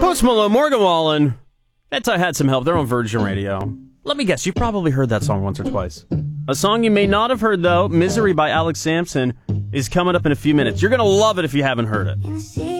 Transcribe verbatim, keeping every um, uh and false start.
Post Malone, Morgan Wallen. Bet I had some help. They're on Virgin Radio. Let me guess, you've probably heard that song once or twice. A song you may not have heard, though, Misery by Alex Sampson, is coming up in a few minutes. You're going to love it if you haven't heard it.